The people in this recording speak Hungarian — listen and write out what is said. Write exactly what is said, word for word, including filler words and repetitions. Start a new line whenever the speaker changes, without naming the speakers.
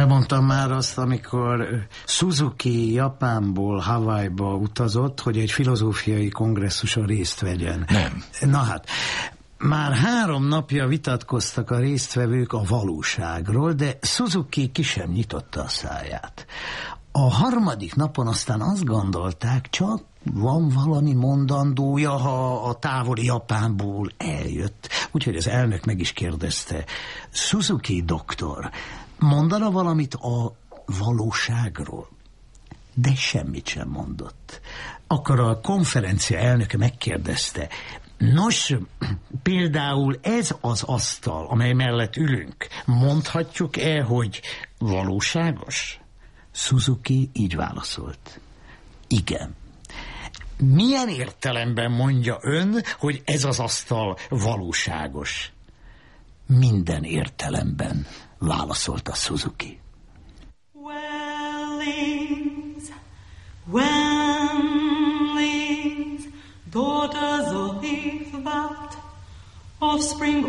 Elmondtam már azt, amikor Suzuki Japánból Hawaiiba utazott, hogy egy filozófiai kongresszuson részt vegyen.
Nem.
Na hát, már három napja vitatkoztak a résztvevők a valóságról, de Suzuki ki sem nyitotta a száját. A harmadik napon aztán azt gondolták, csak van valami mondandója, ha a távoli Japánból eljött. Úgyhogy az elnök meg is kérdezte, Suzuki doktor, mondana valamit a valóságról? De semmit sem mondott. Akkor a konferencia elnöke megkérdezte, nos, például ez az asztal, amely mellett ülünk, mondhatjuk-e, hogy valóságos? Suzuki így válaszolt. Igen. Milyen értelemben mondja ön, hogy ez az asztal valóságos? Minden értelemben, válaszolta Suzuki.
Wellings, Wellings, daughters of Ethbat, offspring